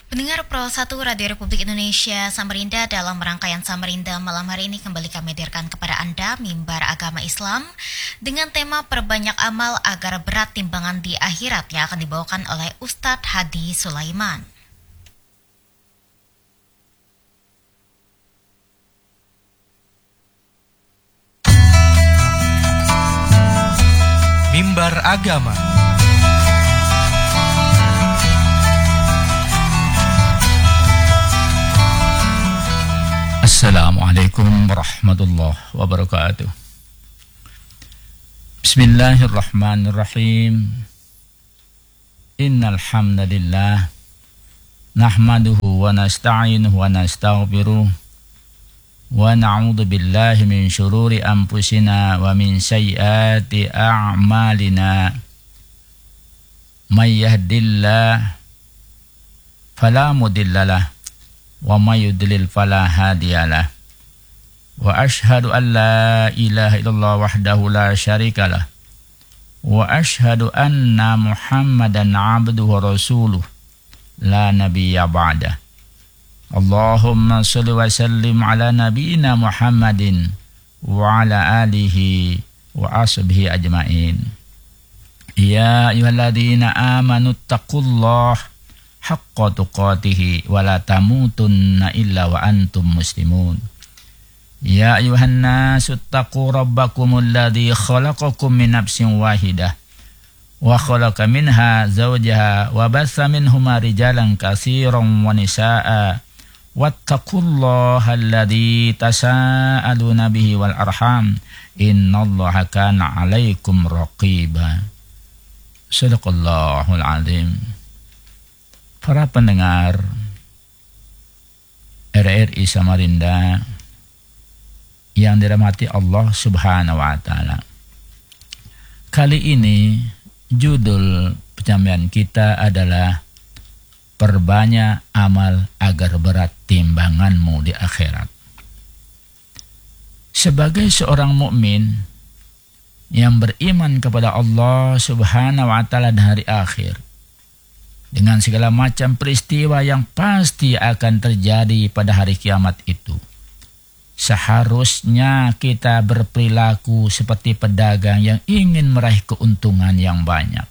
Pendengar Pro 1 Radio Republik Indonesia Samarinda, dalam rangkaian Samarinda malam hari ini kembali kami hadirkan kepada Anda mimbar agama Islam dengan tema perbanyak amal agar berat timbangan di akhirat yang akan dibawakan oleh Ustadz Hadi Sulaiman. Mimbar Agama. Assalamualaikum warahmatullahi wabarakatuh. Bismillahirrahmanirrahim. Innal hamdalillah nahmaduhu wa nasta'inuhu wa nastaghfiruh wa na'udzu billahi min syururi anfusina wa min sayyiati a'malina. May yahdihillahu fala mudhillalah wa may yudlil fala hadiyalah. Wa asyhadu an la ilaha illallah wahdahu la syarikalah wa asyhadu anna Muhammadan abduhu wa rasuluh la nabiyya ba'dah. Allahumma shalli wa sallim ala nabiyyina Muhammadin wa ala alihi wa ashabihi ajmain. Ya ayyuhalladzina amanu taqullaha haqqa tuqatihi wa la tamutunna illa wa antum muslimun. Ya ayuhan nasu taqu rabbakumul ladzi khalaqakum min nafsin wahidah wa khalaqa minha zawjaha wa bassa minhuma rijalan katsiran wa nisaa'a wattaqullaha alladzi tasaaluna bihi wal arham innallaha kana 'alaikum raqiba. Shadaqallahul azim. Para pendengar RRI Samarinda yang dirahmati Allah Subhanahu wa taala. Kali ini judul penyampaian kita adalah perbanyak amal agar berat timbanganmu di akhirat. Sebagai seorang mukmin yang beriman kepada Allah Subhanahu wa taala dan hari akhir, dengan segala macam peristiwa yang pasti akan terjadi pada hari kiamat itu, seharusnya kita berperilaku seperti pedagang yang ingin meraih keuntungan yang banyak.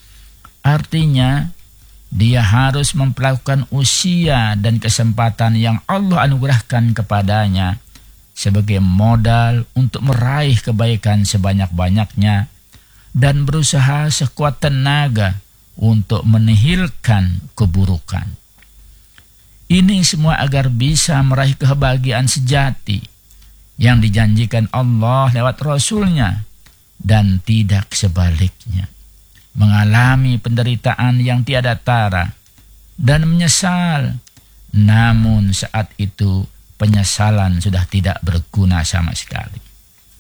Artinya, dia harus memperlakukan usia dan kesempatan yang Allah anugerahkan kepadanya sebagai modal untuk meraih kebaikan sebanyak-banyaknya dan berusaha sekuat tenaga untuk menihilkan keburukan. Ini semua agar bisa meraih kebahagiaan sejati yang dijanjikan Allah lewat Rasul-Nya dan tidak sebaliknya, mengalami penderitaan yang tiada tara dan menyesal, namun saat itu penyesalan sudah tidak berguna sama sekali.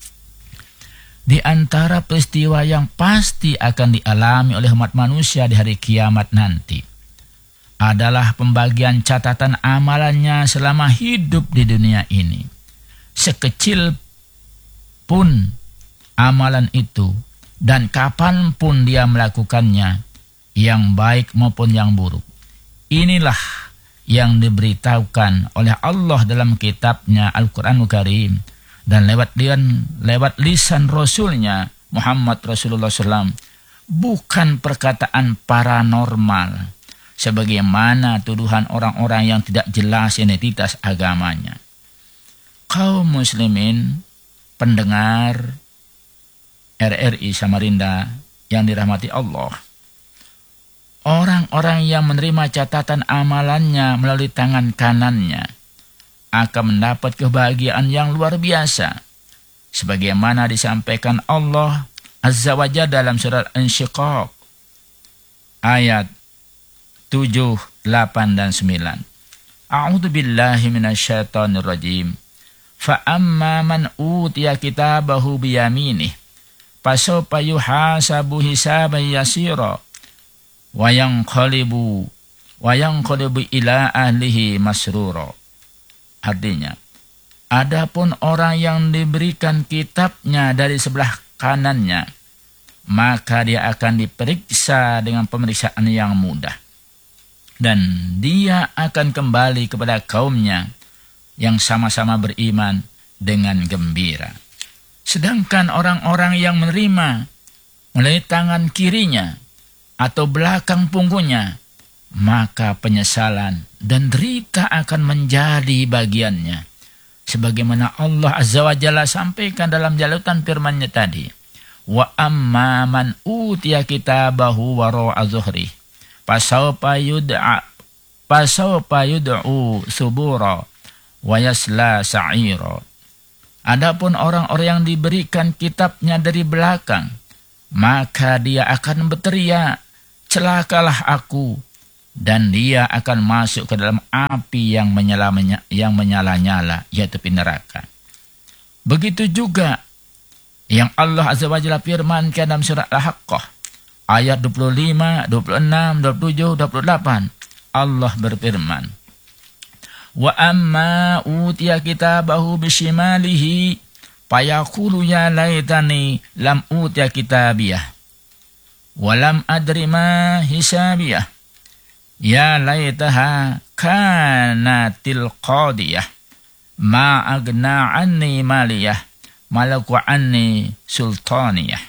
Di antara peristiwa yang pasti akan dialami oleh umat manusia di hari kiamat nanti adalah pembagian catatan amalannya selama hidup di dunia ini. Sekecil pun amalan itu dan kapanpun dia melakukannya, yang baik maupun yang buruk. Inilah yang diberitahukan oleh Allah dalam kitabnya Al-Quranul Karim dan lewat lisan Rasulnya Muhammad Rasulullah SAW, bukan perkataan paranormal sebagaimana tuduhan orang-orang yang tidak jelas identitas agamanya. Kaum muslimin, pendengar RRI Samarinda yang dirahmati Allah, orang-orang yang menerima catatan amalannya melalui tangan kanannya akan mendapat kebahagiaan yang luar biasa, sebagaimana disampaikan Allah Azza wa Jalla dalam surat An-Syiqaq ayat 7, 8 dan 9. A'udzu billahi minasyaitonir rajim. Fa amma man utiya kitabahu biyaminih fasawfa yuhasabu hisaban yasira wa yanqalibu ila ahlihi masrura. Artinya, adapun orang yang diberikan kitabnya dari sebelah kanannya, maka dia akan diperiksa dengan pemeriksaan yang mudah. dan dia akan kembali kepada kaumnya yang sama-sama beriman dengan gembira. Sedangkan orang-orang yang menerima melalui tangan kirinya atau belakang punggungnya, maka penyesalan dan derita akan menjadi bagiannya. Sebagaimana Allah Azza wa Jalla sampaikan dalam jalutan firman-Nya tadi. Wa amma man utiya kitabahu wara'a zuhrih fasawfa yud'u subura wa yasla sa'ira. Adapun orang-orang yang diberikan kitabnya dari belakang, maka dia akan berteriak, celakalah aku, dan dia akan masuk ke dalam api yang menyala-nyala, yaitu neraka. Begitu juga yang Allah Azza wa Jalla firmankan dalam surat Al-Haqqah ayat 25, 26, 27, 28. Allah berfirman, wa amma utiya kitabahu bishimalihi fayaqulu ya laitani lam utiya kitabiyah wa lam adri ma hisabiyah ya laitaha kanatil qadiyah ma agna anni maliyah malaku anni sultaniyah.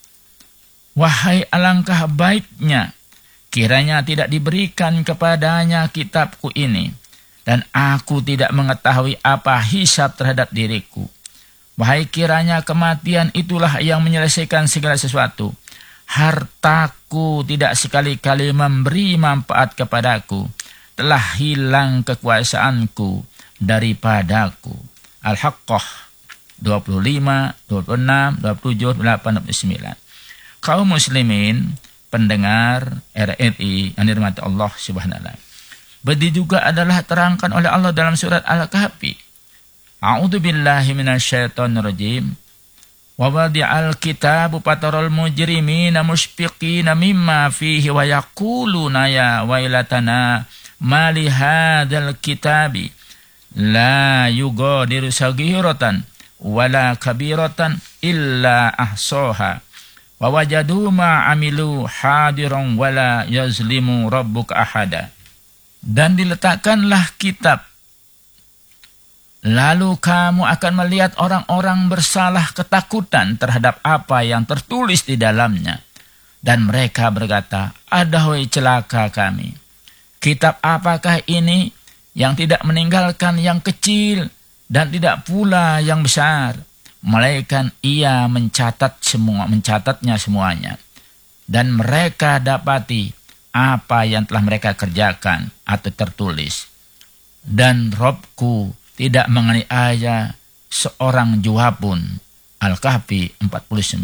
Wahai alangkah baiknya kiranya tidak diberikan kepadanya kitabku ini, dan aku tidak mengetahui apa hisab terhadap diriku. Wahai kiranya kematian itulah yang menyelesaikan segala sesuatu. Hartaku tidak sekali-kali memberi manfaat kepadaku. Telah hilang kekuasaanku daripadaku. Al-Haqqah 25, 26, 27, 28, 29. Kaum muslimin, pendengar RRI yang dirahmati Allah Subhanahu wa taala. Begitu juga adalah terangkan oleh Allah dalam surat Al-Kahfi. A'udzu billahi minasyaitonir rajim. Wa wadi'al kitabu fataral mujrimina mushfiqina mimma fihi wa yaquluna ya wailatana ma li hadzal kitabi la yughadiru saghiratan wala kabiratan illa ahsaha wa wajadu ma amilu hadiran wala yazlimu rabbuka ahada. Dan diletakkanlah kitab, lalu kamu akan melihat orang-orang bersalah ketakutan terhadap apa yang tertulis di dalamnya, dan mereka berkata, adahoi celaka kami, kitab apakah ini yang tidak meninggalkan yang kecil dan tidak pula yang besar, melainkan ia mencatatnya semuanya, dan mereka dapati apa yang telah mereka kerjakan atau tertulis. Dan Robku tidak menganiaya seorang jua pun. Al-Kahfi 49.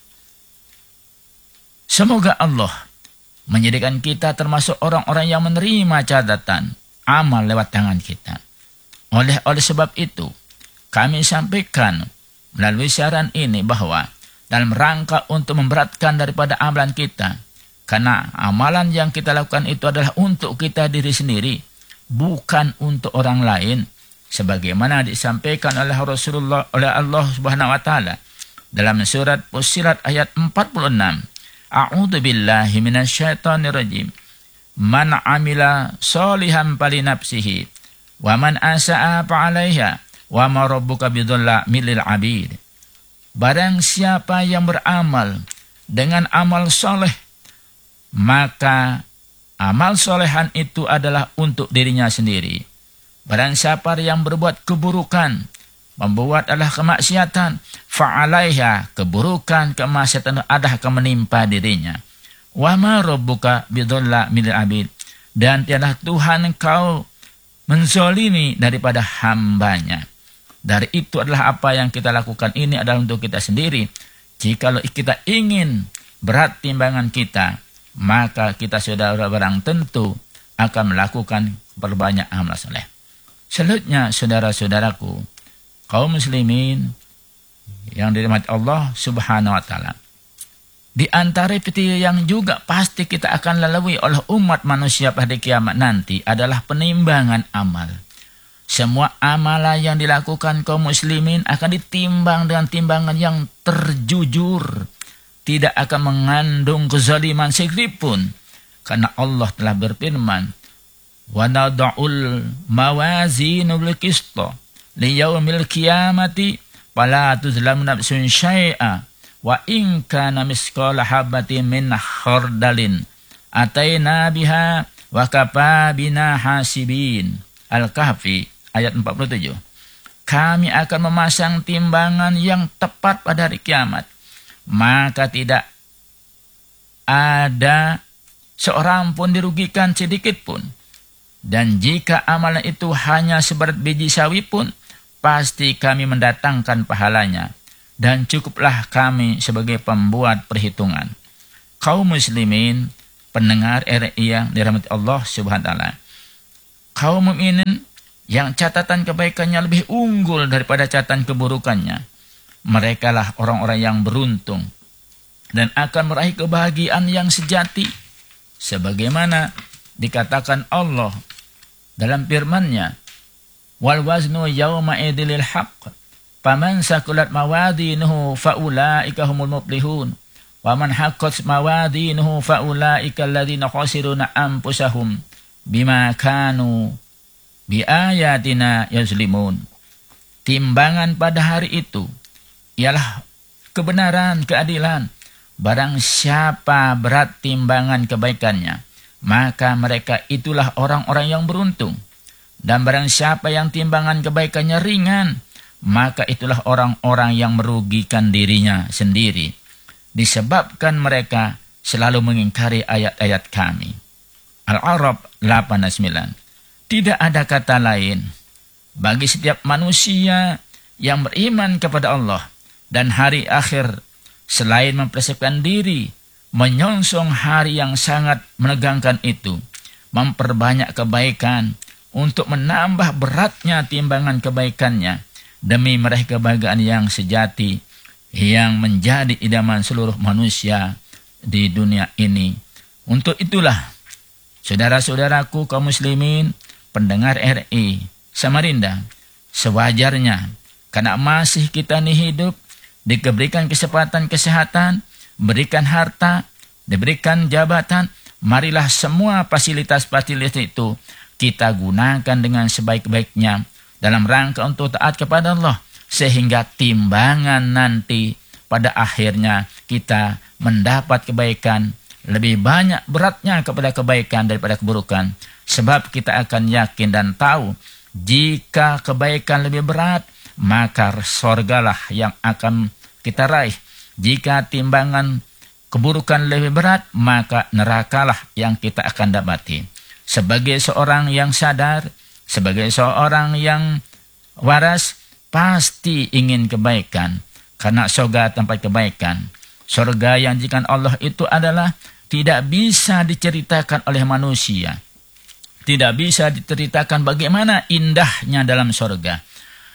Semoga Allah menjadikan kita termasuk orang-orang yang menerima catatan amal lewat tangan kita. Oleh sebab itu, kami sampaikan melalui siaran ini bahwa dalam rangka untuk memberatkan daripada amalan kita, karena amalan yang kita lakukan itu adalah untuk kita diri sendiri, bukan untuk orang lain, sebagaimana disampaikan oleh Rasulullah, oleh Allah Subhanahu wa taala dalam surat Fussilat ayat 46. A'udzu billahi minasyaitonir rajim. Man 'amila sholihan falinafsihi wa man asa'a fa'alaiha wa ma rabbuka bidzallamil lil 'abid. Barang siapa yang beramal dengan amal soleh, maka amal solehan itu adalah untuk dirinya sendiri. Barang siapa yang berbuat keburukan, membuat adalah kemaksiatan, fa'alaiha, keburukan, kemaksiatan adalah akan menimpa dirinya. Wa ma rabbuka bidzallamil lil 'abid. Dan tiadalah Tuhan kau menzalimi daripada hambanya. Dari itu adalah apa yang kita lakukan ini adalah untuk kita sendiri. Jikalau kita ingin berat timbangan kita, maka kita saudara barang tentu akan melakukan berbanyak amal saleh. Selanjutnya saudara-saudaraku, kaum muslimin yang dirahmati Allah Subhanahu wa taala. Di antara fitnah yang juga pasti kita akan lalui oleh umat manusia pada kiamat nanti adalah penimbangan amal. Semua amalan yang dilakukan kaum muslimin akan ditimbang dengan timbangan yang terjujur, tidak akan mengandung kezaliman sedikit pun, karena Allah telah berfirman, wa nad'ul mawazinul qista liyaumil qiyamati fala tuzlamu nafsun syai'a wa in kana misqala habatin min khardalin ataina biha wa kafa bina hasibin. Al-Kahfi ayat 47. Kami akan memasang timbangan yang tepat pada hari kiamat, maka tidak ada seorang pun dirugikan sedikit pun. Dan jika amalan itu hanya seberat biji sawi pun, pasti kami mendatangkan pahalanya. Dan cukuplah kami sebagai pembuat perhitungan. Kaum muslimin, pendengar RRI yang dirahmati Allah Subhanahu wa taala. Kaum mukminin yang catatan kebaikannya lebih unggul daripada catatan keburukannya, merekalah orang-orang yang beruntung dan akan meraih kebahagiaan yang sejati. Sebagaimana dikatakan Allah dalam firman-Nya, wal waznu yawma idil haqq faman sakulat mawadinuhu faulaika humul muflihun wa man haqqat mawadinuhu faulaika alladzina khasiruna anfusahum bima kanu biayatina yazlimun. Timbangan pada hari itu ialah kebenaran, keadilan. Barang siapa berat timbangan kebaikannya, maka mereka itulah orang-orang yang beruntung. Dan barang siapa yang timbangan kebaikannya ringan, maka itulah orang-orang yang merugikan dirinya sendiri, disebabkan mereka selalu mengingkari ayat-ayat kami. Al-A'raf 8:9. Tidak ada kata lain bagi setiap manusia yang beriman kepada Allah dan hari akhir selain mempersiapkan diri menyongsong hari yang sangat menegangkan itu, memperbanyak kebaikan untuk menambah beratnya timbangan kebaikannya demi meraih kebahagiaan yang sejati yang menjadi idaman seluruh manusia di dunia ini. Untuk itulah, saudara-saudaraku kaum muslimin, pendengar RI Samarinda, sewajarnya karena masih kita ini hidup, diberikan kesempatan kesehatan, berikan harta, diberikan jabatan, marilah semua fasilitas-fasilitas itu kita gunakan dengan sebaik-baiknya dalam rangka untuk taat kepada Allah, sehingga timbangan nanti pada akhirnya kita mendapat kebaikan lebih banyak beratnya kepada kebaikan daripada keburukan. Sebab kita akan yakin dan tahu jika kebaikan lebih berat, maka sorgalah yang akan kita raih. Jika timbangan keburukan lebih berat, maka nerakalah yang kita akan dapati. Sebagai seorang yang sadar, sebagai seorang yang waras, pasti ingin kebaikan. Karena surga tempat kebaikan. Surga yang dijanjikan Allah itu adalah tidak bisa diceritakan oleh manusia. Tidak bisa diceritakan bagaimana indahnya dalam surga.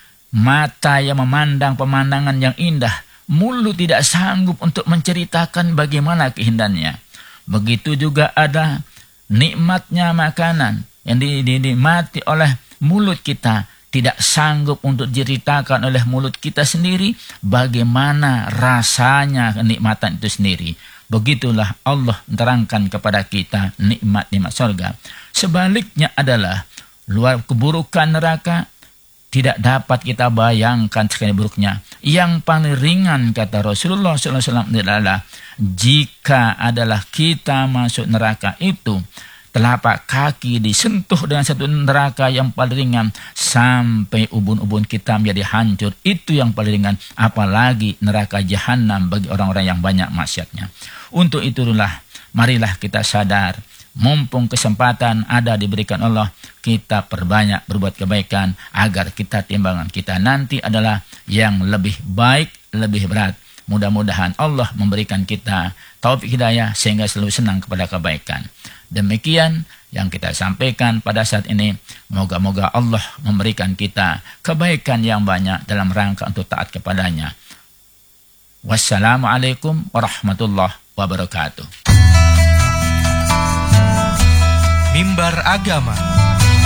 Mata yang memandang pemandangan yang indah, mulut tidak sanggup untuk menceritakan bagaimana keindahannya. Begitu juga ada nikmatnya makanan yang dinikmati oleh mulut kita, tidak sanggup untuk diceritakan oleh mulut kita sendiri bagaimana rasanya kenikmatan itu sendiri. Begitulah Allah menerangkan kepada kita nikmat-nikmat surga. Sebaliknya adalah luar keburukan neraka tidak dapat kita bayangkan sekali buruknya. Yang paling ringan kata Rasulullah SAW adalah jika adalah kita masuk neraka itu telapak kaki disentuh dengan satu neraka yang paling ringan sampai ubun-ubun kita menjadi hancur. Itu yang paling ringan, apalagi neraka jahanam bagi orang-orang yang banyak maksiatnya. Untuk itulah marilah kita sadar, mumpung kesempatan ada diberikan Allah, kita perbanyak berbuat kebaikan agar kita timbangan kita nanti adalah yang lebih baik, lebih berat. Mudah-mudahan Allah memberikan kita taufik hidayah sehingga selalu senang kepada kebaikan. Demikian yang kita sampaikan pada saat ini. Moga-moga Allah memberikan kita kebaikan yang banyak dalam rangka untuk taat kepadanya. Wassalamualaikum warahmatullahi wabarakatuh. Mimbar Agama